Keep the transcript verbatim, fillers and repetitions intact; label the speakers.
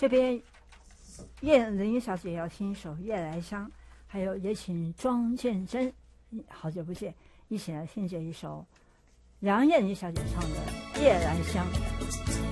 Speaker 1: 这边叶玲小姐要听一首《夜来香》，还有也请庄建真，好久不见，一起来听这一首梁燕妮小姐唱的《夜来香》。